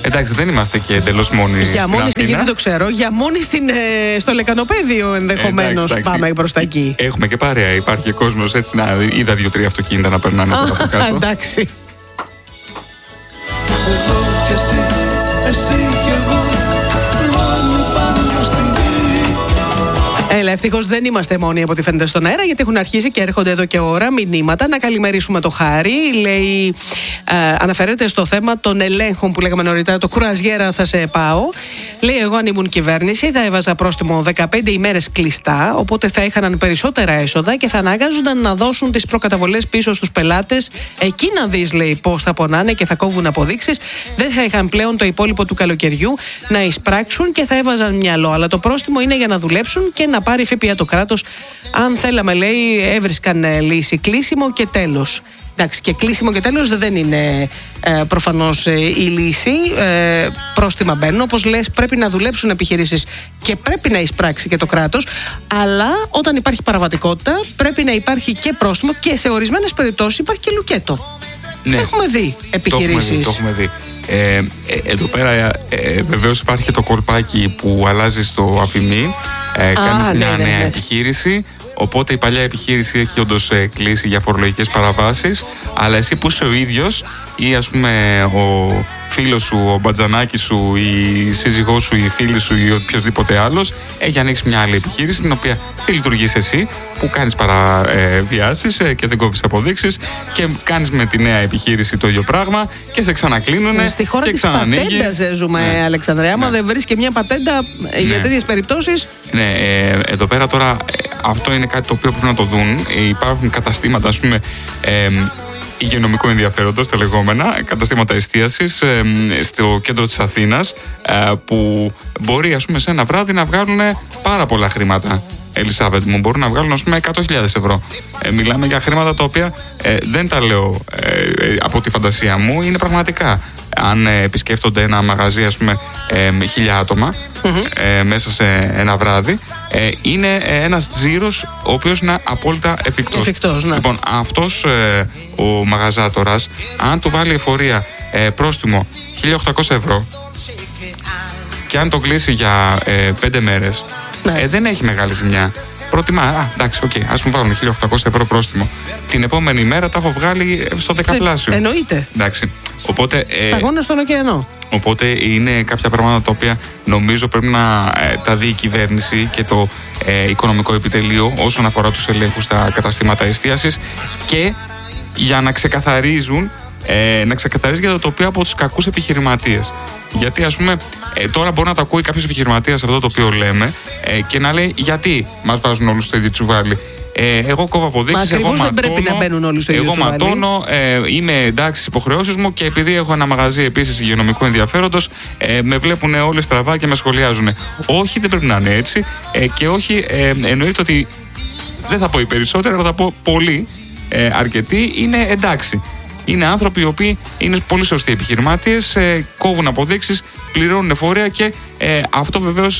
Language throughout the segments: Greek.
Εντάξει, δεν είμαστε και εντελώς μόνοι. Για μόνοι στην γη δεν το ξέρω. Για μόνοι στο λεκανοπέδιο ενδεχομένως πάμε προς τα εκεί. Έχουμε και παρέα. Υπάρχει και κόσμος έτσι να είδα 2-3 αυτοκίνητα να περνάνε από κάτω. Εντάξει. Εσύ και εγώ. Έλα, ευτυχώς δεν είμαστε μόνοι από ό,τι φαίνεται στον αέρα, γιατί έχουν αρχίσει και έρχονται εδώ και ώρα μηνύματα. Να καλημερίσουμε το Χάρη. Λέει, αναφέρεται στο θέμα των ελέγχων που λέγαμε νωρίτερα. Το κουραζιέρα θα σε πάω. Λέει, εγώ αν ήμουν κυβέρνηση θα έβαζα πρόστιμο 15 ημέρες κλειστά. Οπότε θα είχαν περισσότερα έσοδα και θα ανάγκαζονταν να δώσουν τις προκαταβολές πίσω στους πελάτες. Εκεί να δεις, λέει, πώς θα πονάνε και θα κόβουν αποδείξεις. Δεν θα είχαν πλέον το υπόλοιπο του καλοκαιριού να εισπράξουν και θα έβαζαν μυαλό. Αλλά το πρόστιμο είναι για να δουλέψουν και να πάρει ΦΠΑ το κράτος. Αν θέλαμε, λέει, έβρισκαν λύση. Κλείσιμο και τέλος. Εντάξει, και κλείσιμο και τέλος δεν είναι προφανώς η λύση. Πρόστιμα μπαίνουν. Όπως λες, πρέπει να δουλέψουν επιχειρήσεις και πρέπει να εισπράξει και το κράτος. Αλλά όταν υπάρχει παραβατικότητα, πρέπει να υπάρχει και πρόστιμο και σε ορισμένες περιπτώσεις υπάρχει και λουκέτο. Ναι. Έχουμε δει επιχειρήσεις. Το έχουμε δει. Εδώ πέρα βεβαίως υπάρχει και το κολπάκι που αλλάζει στο αφημί. Κάνεις μια νέα επιχείρηση. Οπότε η παλιά επιχείρηση έχει όντως κλείσει για φορολογικές παραβάσεις. Αλλά εσύ που είσαι ο ίδιος ή ας πούμε ο φίλος σου, ο μπατζανάκης σου, η σύζυγός σου, η φίλη σου ή οποιοδήποτε άλλος έχει ανοίξει μια άλλη επιχείρηση την οποία δεν λειτουργείς εσύ, που κάνεις παραβιάσεις και δεν κόβεις αποδείξεις και κάνεις με τη νέα επιχείρηση το ίδιο πράγμα και σε ξανακλείνουνε. Στη χώρα της πατέντας ζούμε, Αλεξανδρέα. Άμα δεν βρεις και μια πατέντα για τέτοιες περιπτώσεις. Ναι, εδώ πέρα τώρα αυτό είναι κάτι το οποίο πρέπει να το δουν. Υπάρχουν καταστήματα, ας πούμε, υγειονομικού ενδιαφέροντος, τα λεγόμενα, καταστήματα εστίασης στο κέντρο της Αθήνας, που μπορεί, ας πούμε, σε ένα βράδυ να βγάλουν πάρα πολλά χρήματα. Ελισάβετ μου, μπορούν να βγάλουν, ας πούμε, 100.000 ευρώ. Μιλάμε για χρήματα τα οποία δεν τα λέω από τη φαντασία μου, είναι πραγματικά. Αν επισκέφτονται ένα μαγαζί, ας πούμε, 1.000 άτομα μέσα σε ένα βράδυ, είναι ένας τζίρος ο οποίος είναι απόλυτα εφικτός. Ναι. Λοιπόν, αυτός ο μαγαζάτορας, αν του βάλει εφορία πρόστιμο 1.800 ευρώ και αν το κλείσει για 5 μέρες, δεν έχει μεγάλη ζημιά. Προτιμά, εντάξει, ας μου βάλουν 1.800 ευρώ πρόστιμο. Την επόμενη μέρα τα έχω βγάλει στο δεκαπλάσιο. Εννοείται. Εντάξει. Οπότε, σταγόνα στον ωκεανό. Οπότε είναι κάποια πράγματα τα οποία νομίζω πρέπει να τα δει η κυβέρνηση και το οικονομικό επιτελείο όσον αφορά τους ελέγχους στα καταστήματα εστίασης και για να ξεκαθαρίζουν για το τοπίο από τους κακούς επιχειρηματίες. Γιατί, ας πούμε, τώρα μπορεί να το ακούει κάποιος επιχειρηματίας αυτό το οποίο λέμε και να λέει γιατί μας βάζουν όλους στο ίδιο τσουβάλι. Εγώ κόβω αποδείξεις, εγώ ματώνω, δεν πρέπει να μπαίνουν όλοι στο ίδιο τσουβάλι. ματώνω, είμαι εντάξει στις υποχρεώσεις μου και επειδή έχω ένα μαγαζί επίσης υγειονομικού ενδιαφέροντος, με βλέπουν όλοι στραβά και με σχολιάζουν. Όχι, δεν πρέπει να είναι έτσι και όχι, εννοείται ότι δεν θα πω οι περισσότεροι, αλλά θα πω πολλοί, αρκετοί είναι εντάξει. Είναι άνθρωποι οι οποίοι είναι πολύ σωστοί επιχειρημάτιες, κόβουν αποδείξεις, πληρώνουν εφορία και αυτό βεβαίως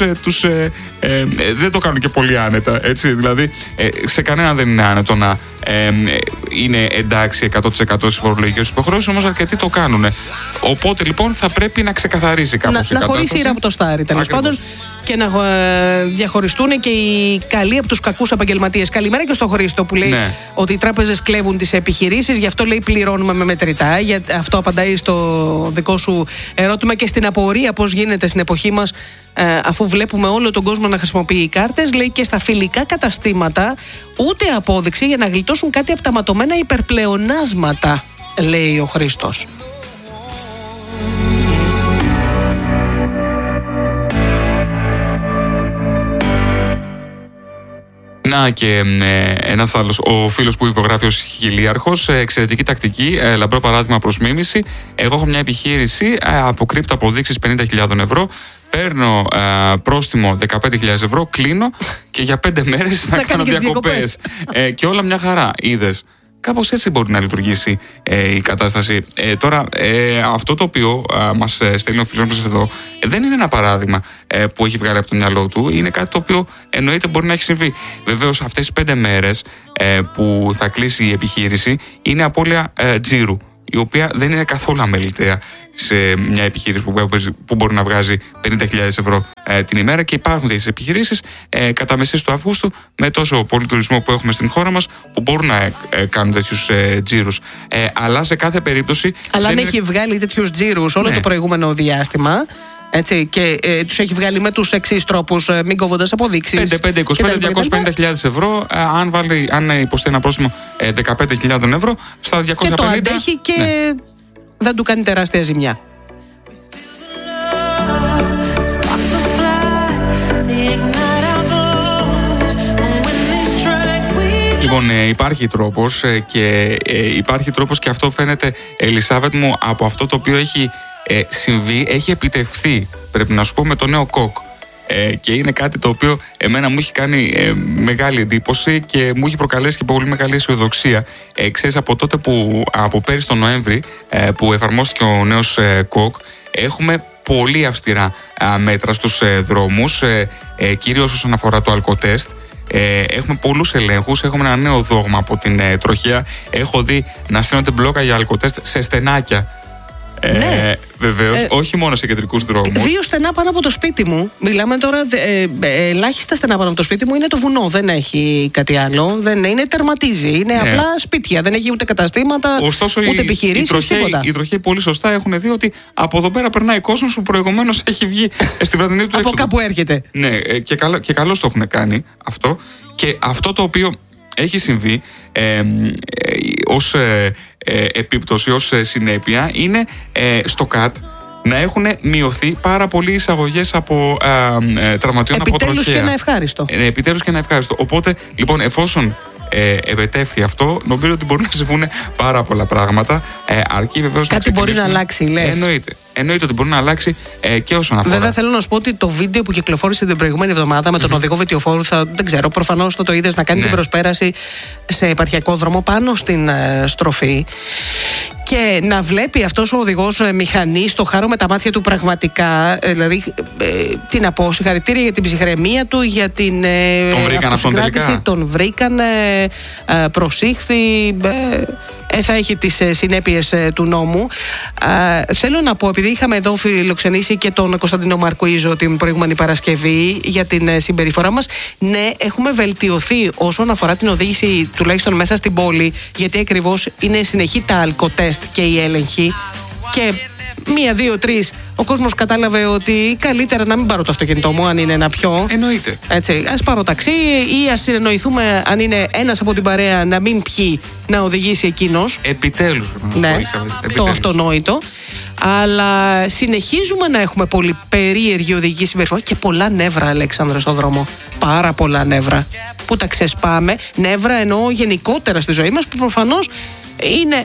δεν το κάνουν και πολύ άνετα. Έτσι, δηλαδή, σε κανένα δεν είναι άνετο να είναι εντάξει 100% στις φορολογικές υποχρεώσεις, όμως αρκετοί το κάνουν. Οπότε λοιπόν θα πρέπει να ξεκαθαρίσει κάπως η κατάσταση. Να χωρίσει η από το στάρι, τέλος πάντων, και να διαχωριστούν και οι καλοί από τους κακούς επαγγελματίες. Καλημέρα και στο Χρήστο που λέει ότι οι τράπεζες κλέβουν τις επιχειρήσεις, γι' αυτό λέει πληρώνουμε με μετρητά. Αυτό απαντάει στο δικό σου ερώτημα και στην απορία πώς γίνεται στην εποχή μας, αφού βλέπουμε όλο τον κόσμο να χρησιμοποιεί κάρτες. Λέει και στα φιλικά καταστήματα ούτε απόδειξη για να γλιτώσουν κάτι από τα ματωμένα υπερπλεονάσματα, λέει ο Χρήστος. Να και ένας άλλος, ο φίλος που υπογράφει ως χιλίαρχος, εξαιρετική τακτική, λαμπρό παράδειγμα προς μίμηση. Εγώ έχω μια επιχείρηση, αποκρύπτω αποδείξεις 50.000 ευρώ, παίρνω πρόστιμο 15.000 ευρώ, κλείνω και για 5 μέρες να κάνω διακοπές. Και όλα μια χαρά, είδες. Κάπως έτσι μπορεί να λειτουργήσει η κατάσταση. Τώρα, αυτό το οποίο μας στέλνει ο φίλος μας εδώ δεν είναι ένα παράδειγμα που έχει βγάλει από το μυαλό του. Είναι κάτι το οποίο εννοείται μπορεί να έχει συμβεί. Βεβαίως, αυτές τις 5 μέρες που θα κλείσει η επιχείρηση είναι απώλεια τζίρου. η οποία δεν είναι καθόλου αμεληταία σε μια επιχείρηση που μπορεί να βγάζει 50.000 ευρώ την ημέρα, και υπάρχουν τέτοιες επιχειρήσεις κατά μεσές του Αυγούστου, με τόσο πολύ τουρισμό που έχουμε στην χώρα μας, που μπορούν να κάνουν τέτοιους τζίρους. Αλλά σε κάθε περίπτωση. Αλλά αν έχει βγάλει τέτοιους τζίρους όλο το προηγούμενο διάστημα. Έτσι, και τους έχει βγάλει με τους εξής τρόπους, μην κόβοντας αποδείξεις. 5-25-250.000 ευρώ. Αν υποστεί ένα πρόστιμο 15.000 ευρώ, στα 250. Και το αντέχει και δεν του κάνει τεράστια ζημιά. Λοιπόν, υπάρχει τρόπος και αυτό φαίνεται, Ελισάβετ μου, από αυτό το οποίο έχει συμβεί, έχει επιτευχθεί, πρέπει να σου πω, με το νέο κοκ. Και είναι κάτι το οποίο εμένα μου έχει κάνει μεγάλη εντύπωση και μου έχει προκαλέσει και πολύ μεγάλη αισιοδοξία. Ξέρεις, από τότε από πέρυσι τον Νοέμβρι που εφαρμόστηκε ο νέος κοκ, έχουμε πολύ αυστηρά μέτρα στους δρόμους, κυρίως όσον αφορά το αλκοτέστ. Έχουμε πολλούς ελέγχους, έχουμε ένα νέο δόγμα από την τροχέα. Έχω δει να στέλνονται μπλόκα για αλκοτέστ σε στενάκια. Ναι. Βεβαίως, όχι μόνο σε κεντρικούς δρόμους. 2 στενά πάνω από το σπίτι μου. Μιλάμε τώρα, ελάχιστα στενά πάνω από το σπίτι μου είναι το βουνό. Δεν έχει κάτι άλλο. Δεν είναι, τερματίζει. Είναι απλά σπίτια. Δεν έχει ούτε καταστήματα, ούτε επιχειρήσεις, τίποτα. Οι τροχαίοι πολύ σωστά έχουν δει ότι από εδώ πέρα περνάει κόσμος που προηγουμένως έχει βγει στη βραδινή του έξοδο. Από κάπου έρχεται. Ναι, και καλώς το έχουν κάνει αυτό. Και αυτό το οποίο έχει συμβεί ως επίπτωση, ως συνέπεια, είναι στο ΚΑΤ να έχουν μειωθεί πάρα πολλοί εισαγωγές από τραυματιών από τροχαία. Επιτέλους και ένα ευχάριστο. Επιτέλους και ένα ευχάριστο. Οπότε, λοιπόν, εφόσον επετεύχθη αυτό, νομίζω ότι μπορούν να συμβούν πάρα πολλά πράγματα. Αρκεί βεβαίως κάτι μπορεί να αλλάξει, λες. Εννοείται ότι μπορεί να αλλάξει και όσον αφορά. Βέβαια, θέλω να σου πω ότι το βίντεο που κυκλοφόρησε την προηγούμενη εβδομάδα με τον οδηγό βετιοφόρου, δεν ξέρω, προφανώς το είδες, να κάνει την προσπέραση σε επαρχιακό δρόμο πάνω στην στροφή. Και να βλέπει αυτός ο οδηγός μηχανής το χάρο με τα μάτια του πραγματικά. Δηλαδή, τι να πω, συγχαρητήρια για την ψυχραιμία του, για την αυτοσυγκράτηση. Τον βρήκαν, προσήχθη. Θα έχει τις συνέπειες του νόμου. Θέλω να πω, επειδή είχαμε εδώ φιλοξενήσει και τον Κωνσταντίνο Μαρκουίζο την προηγούμενη Παρασκευή για την συμπεριφορά μας, ναι, έχουμε βελτιωθεί όσον αφορά την οδήγηση, τουλάχιστον μέσα στην πόλη, γιατί ακριβώς είναι συνεχή τα αλκοτέστ και οι έλεγχοι. Και 1, 2, 3 ο κόσμος κατάλαβε ότι καλύτερα να μην πάρω το αυτοκίνητό μου, αν είναι ένα πιο. Εννοείται. Έτσι, ας πάρω ταξί ή ας συνεννοηθούμε, αν είναι ένας από την παρέα, να μην πιει, να οδηγήσει εκείνος. Επιτέλους. Ναι, το αυτονόητο. Αλλά συνεχίζουμε να έχουμε πολύ περίεργη οδηγική συμπεριφορά και πολλά νεύρα, Αλέξανδρε, στον δρόμο. Πάρα πολλά νεύρα που τα ξεσπάμε. Νεύρα εννοώ γενικότερα στη ζωή μας, που προφανώς είναι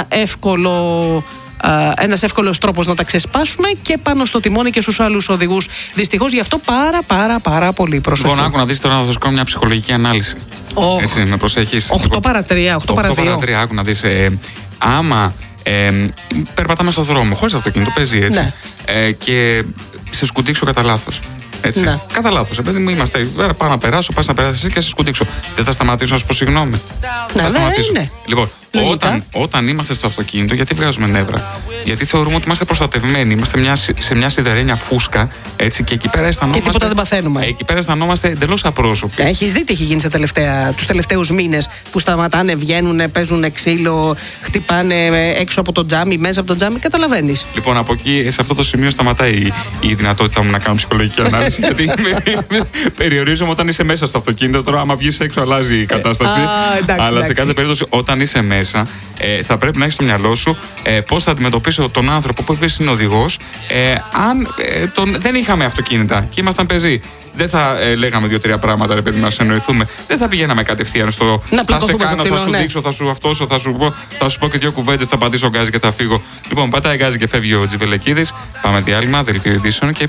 ένας εύκολος τρόπος να τα ξεσπάσουμε και πάνω στο τιμόνι και στους άλλους οδηγούς. Δυστυχώς, γι' αυτό πάρα πολύ προσοχή. Λοιπόν, άκου να δεις τώρα, να σου κάνω μια ψυχολογική ανάλυση. Έτσι, με προσέχεις. 8 παρά 3, 8 παρά 2. Άκου να δεις, άμα περπατάμε στον δρόμο χωρίς αυτοκίνητο, παίζει έτσι, ναι, και σε σκουντίξω κατά λάθος. Έτσι. Ναι. Κατά λάθος, επειδή μου είμαστε, πάω να περάσω, πας να περάσεις εσύ και σε σκουντίξω. Δεν θα σταματήσω να σου πω συγγνώμη. Θα σταματήσω. Ναι. Λοιπόν, όταν είμαστε στο αυτοκίνητο, γιατί βγάζουμε νεύρα? Γιατί θεωρούμε ότι είμαστε προστατευμένοι, είμαστε σε μια σιδερένια φούσκα, έτσι, και εκεί πέρα αισθανόμαστε. Και τίποτα δεν παθαίνουμε. Εκεί πέρα αισθανόμαστε εντελώς απρόσωποι. Έχεις δει τι έχει γίνει τους τελευταίους μήνες, που σταματάνε, βγαίνουν, παίζουν ξύλο, χτυπάνε έξω από το τζάμι, μέσα από το τζάμι, καταλαβαίνεις. Λοιπόν, από εκεί, σε αυτό το σημείο, σταματάει η δυνατότητά μου να κάνω ψυχολογική ανάλυση, γιατί περιορίζομαι όταν είσαι μέσα στο αυτοκίνητο. Τώρα, άμα βγεις έξω, αλλάζει η κατάσταση. Αλλά σε κάθε περίπτωση, όταν είσαι μέσα, θα πρέπει να έχεις στο μυαλό σου πώς θα αντιμετωπίσω τον άνθρωπο που επίσης είναι οδηγός, αν δεν είχαμε αυτοκίνητα και ήμασταν πεζοί. Δεν θα λέγαμε 2-3 πράγματα, ρε παιδί, να συνεννοηθούμε. Δεν θα πηγαίναμε κατευθείαν στο θα σε κάνω, θα σου δείξω, θα σου αυτόσω, θα σου πω και 2 κουβέντες, θα πατήσω γκάζι και θα φύγω. Λοιπόν, πατάει γκάζι και φεύγει ο Τζιβελεκίδης. Πάμε διάλειμμα, δελτίο ειδήσεων και